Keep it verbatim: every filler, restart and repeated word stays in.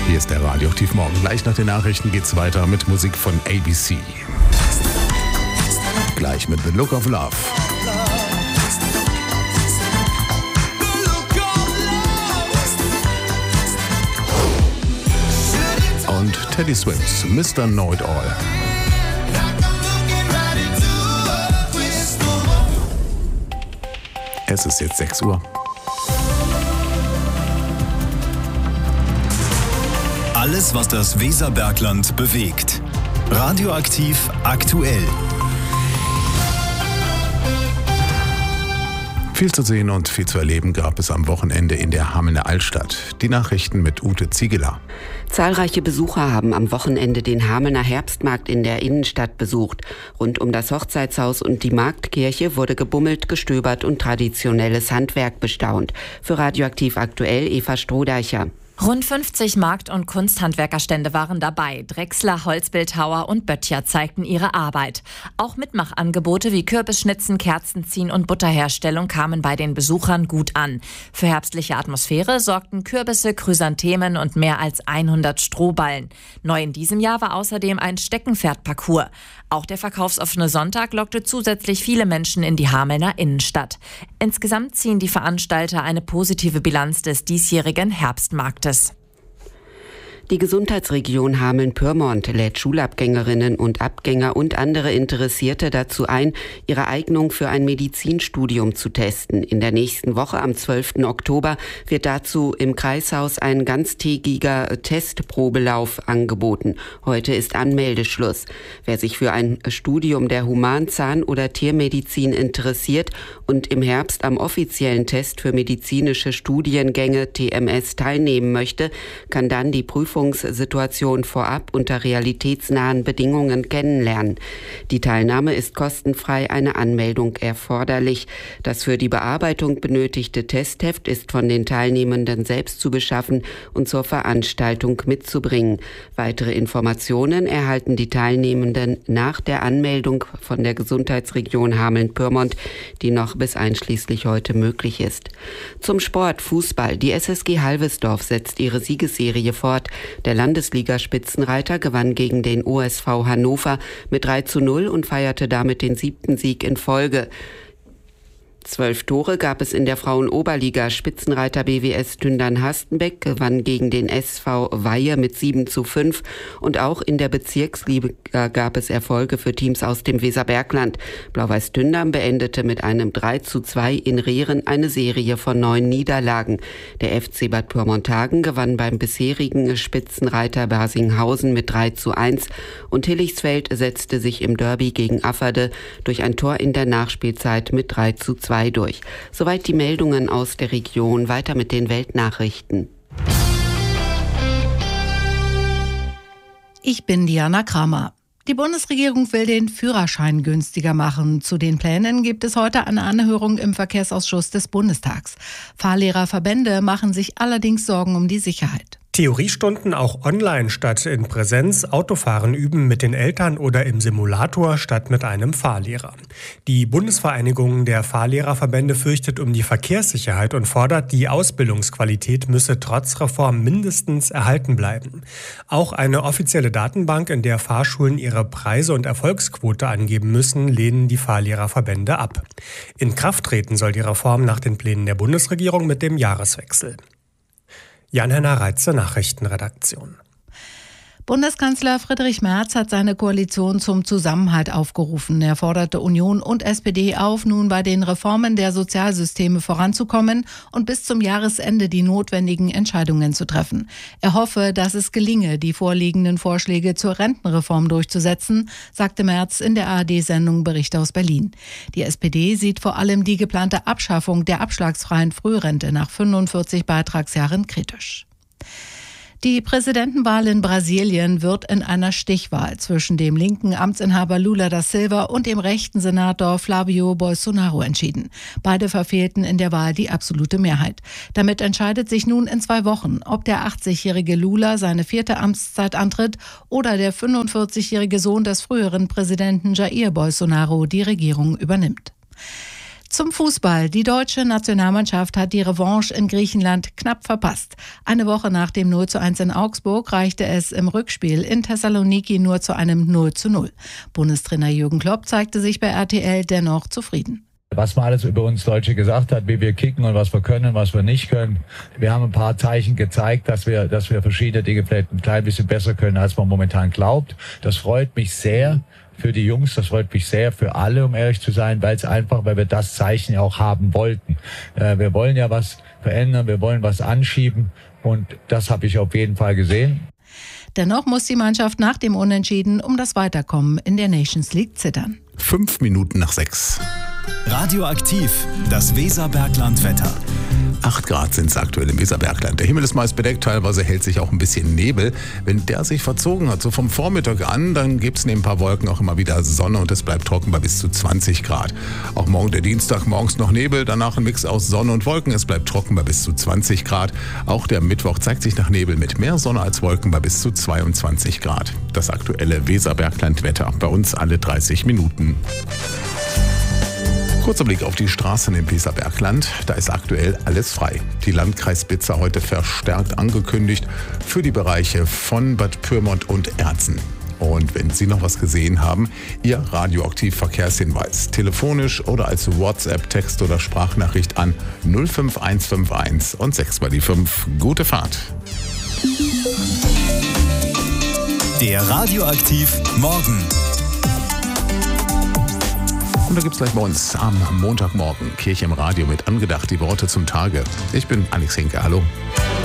Hier ist der Radioaktiv Morgen. Gleich nach den Nachrichten geht's weiter mit Musik von A B C. Gleich mit The Look of Love. Und Teddy Swims, Mister Know It All. Es ist jetzt sechs Uhr. Alles, was das Weserbergland bewegt. Radioaktiv aktuell. Viel zu sehen und viel zu erleben gab es am Wochenende in der Hamelner Altstadt. Die Nachrichten mit Ute Ziegeler. Zahlreiche Besucher haben am Wochenende den Hamelner Herbstmarkt in der Innenstadt besucht. Rund um das Hochzeitshaus und die Marktkirche wurde gebummelt, gestöbert und traditionelles Handwerk bestaunt. Für Radioaktiv aktuell Eva Strohdeicher. Rund fünfzig Markt- und Kunsthandwerkerstände waren dabei. Drechsler, Holzbildhauer und Böttcher zeigten ihre Arbeit. Auch Mitmachangebote wie Kürbisschnitzen, Kerzenziehen und Butterherstellung kamen bei den Besuchern gut an. Für herbstliche Atmosphäre sorgten Kürbisse, Chrysanthemen und mehr als hundert Strohballen. Neu in diesem Jahr war außerdem ein Steckenpferdparcours. Auch der verkaufsoffene Sonntag lockte zusätzlich viele Menschen in die Hamelner Innenstadt. Insgesamt ziehen die Veranstalter eine positive Bilanz des diesjährigen Herbstmarktes. Die Gesundheitsregion Hameln-Pyrmont lädt Schulabgängerinnen und Abgänger und andere Interessierte dazu ein, ihre Eignung für ein Medizinstudium zu testen. In der nächsten Woche, am zwölften Oktober, wird dazu im Kreishaus ein ganztägiger Testprobelauf angeboten. Heute ist Anmeldeschluss. Wer sich für ein Studium der Human-, Zahn- oder Tiermedizin interessiert und im Herbst am offiziellen Test für medizinische Studiengänge T M S teilnehmen möchte, kann dann die Prüfung Situation vorab unter realitätsnahen Bedingungen kennenlernen. Die Teilnahme ist kostenfrei, eine Anmeldung erforderlich. Das für die Bearbeitung benötigte Testheft ist von den Teilnehmenden selbst zu beschaffen und zur Veranstaltung mitzubringen. Weitere Informationen erhalten die Teilnehmenden nach der Anmeldung von der Gesundheitsregion Hameln-Pyrmont, die noch bis einschließlich heute möglich ist. Zum Sport, Fußball. Die S S G Halvesdorf setzt ihre Siegesserie fort. Der Landesliga-Spitzenreiter gewann gegen den O S V Hannover mit drei zu null und feierte damit den siebten Sieg in Folge. Zwölf Tore gab es in der Frauen-Oberliga. Spitzenreiter B W S Tündern-Hastenbeck gewann gegen den S V Weihe mit sieben zu fünf. Und auch in der Bezirksliga gab es Erfolge für Teams aus dem Weserbergland. Blau-Weiß Tündern beendete mit einem drei zu zwei in Rehren eine Serie von neun Niederlagen. Der F C Bad Pyrmont-Hagen gewann beim bisherigen Spitzenreiter Barsinghausen mit drei zu eins. Und Hillichsfeld setzte sich im Derby gegen Afferde durch ein Tor in der Nachspielzeit mit drei zu zwei durch. Soweit die Meldungen aus der Region. Weiter mit den Weltnachrichten. Ich bin Diana Kramer. Die Bundesregierung will den Führerschein günstiger machen. Zu den Plänen gibt es heute eine Anhörung im Verkehrsausschuss des Bundestags. Fahrlehrerverbände machen sich allerdings Sorgen um die Sicherheit. Theoriestunden auch online statt in Präsenz, Autofahren üben mit den Eltern oder im Simulator statt mit einem Fahrlehrer. Die Bundesvereinigung der Fahrlehrerverbände fürchtet um die Verkehrssicherheit und fordert, die Ausbildungsqualität müsse trotz Reform mindestens erhalten bleiben. Auch eine offizielle Datenbank, in der Fahrschulen ihre Preise und Erfolgsquote angeben müssen, lehnen die Fahrlehrerverbände ab. In Kraft treten soll die Reform nach den Plänen der Bundesregierung mit dem Jahreswechsel. Jan-Henner Reitze, Nachrichtenredaktion. Bundeskanzler Friedrich Merz hat seine Koalition zum Zusammenhalt aufgerufen. Er forderte Union und S P D auf, nun bei den Reformen der Sozialsysteme voranzukommen und bis zum Jahresende die notwendigen Entscheidungen zu treffen. Er hoffe, dass es gelinge, die vorliegenden Vorschläge zur Rentenreform durchzusetzen, sagte Merz in der A R D-Sendung Bericht aus Berlin. Die S P D sieht vor allem die geplante Abschaffung der abschlagsfreien Frührente nach fünfundvierzig Beitragsjahren kritisch. Die Präsidentenwahl in Brasilien wird in einer Stichwahl zwischen dem linken Amtsinhaber Lula da Silva und dem rechten Senator Flavio Bolsonaro entschieden. Beide verfehlten in der Wahl die absolute Mehrheit. Damit entscheidet sich nun in zwei Wochen, ob der achtzigjährige Lula seine vierte Amtszeit antritt oder der fünfundvierzigjährige Sohn des früheren Präsidenten Jair Bolsonaro die Regierung übernimmt. Zum Fußball. Die deutsche Nationalmannschaft hat die Revanche in Griechenland knapp verpasst. Eine Woche nach dem null zu eins in Augsburg reichte es im Rückspiel in Thessaloniki nur zu einem null zu null. Bundestrainer Jürgen Klopp zeigte sich bei R T L dennoch zufrieden. Was man alles über uns Deutsche gesagt hat, wie wir kicken und was wir können, was wir nicht können. Wir haben ein paar Zeichen gezeigt, dass wir, dass wir verschiedene Dinge vielleicht ein klein bisschen besser können, als man momentan glaubt. Das freut mich sehr für die Jungs, das freut mich sehr für alle, um ehrlich zu sein, weil es einfach, weil wir das Zeichen ja auch haben wollten. Äh, wir wollen ja was verändern, wir wollen was anschieben und das habe ich auf jeden Fall gesehen. Dennoch muss die Mannschaft nach dem Unentschieden um das Weiterkommen in der Nations League zittern. Fünf Minuten nach sechs. Radioaktiv, das Weserbergland-Wetter. acht Grad sind es aktuell im Weserbergland. Der Himmel ist meist bedeckt, teilweise hält sich auch ein bisschen Nebel. Wenn der sich verzogen hat, so vom Vormittag an, dann gibt es neben ein paar Wolken auch immer wieder Sonne und es bleibt trocken bei bis zu zwanzig Grad. Auch morgen der Dienstag, morgens noch Nebel, danach ein Mix aus Sonne und Wolken. Es bleibt trocken bei bis zu zwanzig Grad. Auch der Mittwoch zeigt sich nach Nebel mit mehr Sonne als Wolken bei bis zu zweiundzwanzig Grad. Das aktuelle Weserbergland-Wetter bei uns alle dreißig Minuten. Kurzer Blick auf die Straßen im Weserbergland. Da ist aktuell alles frei. Die Landkreisblitzer heute verstärkt angekündigt für die Bereiche von Bad Pyrmont und Erzen. Und wenn Sie noch was gesehen haben, Ihr Radioaktiv-Verkehrshinweis. Telefonisch oder als WhatsApp, Text oder Sprachnachricht an null fünf eins fünf eins und sechs mal die fünf. Gute Fahrt. Der Radioaktiv Morgen. Und da gibt es gleich bei uns am Montagmorgen Kirche im Radio mit Angedacht, die Worte zum Tage. Ich bin Alex Hinke, hallo.